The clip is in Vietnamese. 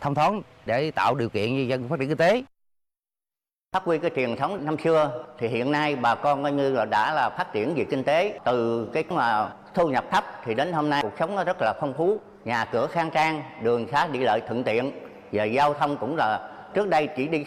thông thoáng để tạo điều kiện cho dân phát triển kinh tế. Phát huy cái truyền thống năm xưa thì hiện nay bà con coi như là đã là phát triển về kinh tế, từ cái mà thu nhập thấp thì đến hôm nay cuộc sống nó rất là phong phú, nhà cửa khang trang, đường xá đi lại thuận tiện, và giao thông cũng là trước đây chỉ đi